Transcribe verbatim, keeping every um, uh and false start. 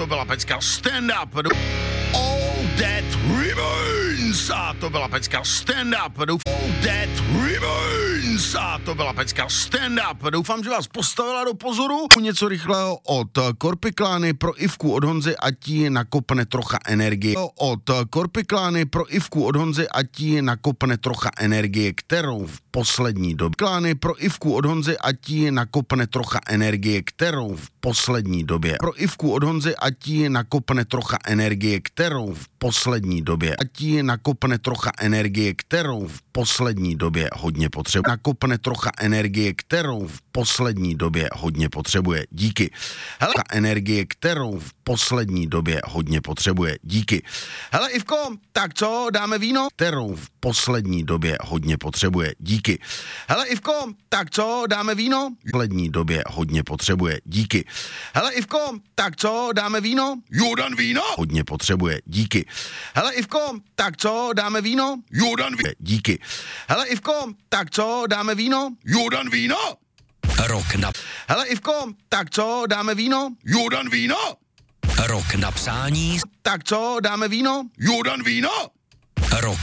byla pecka Stand Up. All That Remains. A to byla pecka Stand Up. All That Remains. A to byla pecka Stand Up. Doufám, že vás postavila do pozoru. Něco rychlého od Korpiklány pro Ivku od Honzy, ať jí nakopne trocha energie. Od Korpiklány pro Ivku od Honzy, ať jí nakopne trocha energie, kterou v poslední době. Klány pro Ivku od Honzy, ať jí nakopne trocha energie, kterou v poslední době. Pro Ivku od Honzy, ať jí nakopne trocha energie, kterou v poslední době. Ať jí nakopne trocha energie, kterou v poslední době hodně potřebuje. Nakopne trocha energie, kterou v poslední době hodně potřebuje. Díky. Hele, energie, kterou v poslední době hodně potřebuje. Díky. Hele, Ivko, tak co, dáme víno? Kterou v poslední době hodně potřebuje. Díky. Hele, Ivko, tak co, dáme víno? V poslední době hodně potřebuje. Díky. Hele, Ivko, tak co, dáme víno? Jordan víno? Hodně potřebuje. Díky. Hele, Ivko, tak co, dáme víno? Jordan víno? Díky. Hele, Ivko, tak co, dáme víno? Jordan víno? Rok na... Hele, Ivko, tak co, dáme víno? Jordan víno? Rok na psání. Tak co, dáme víno? Jordan víno? Rok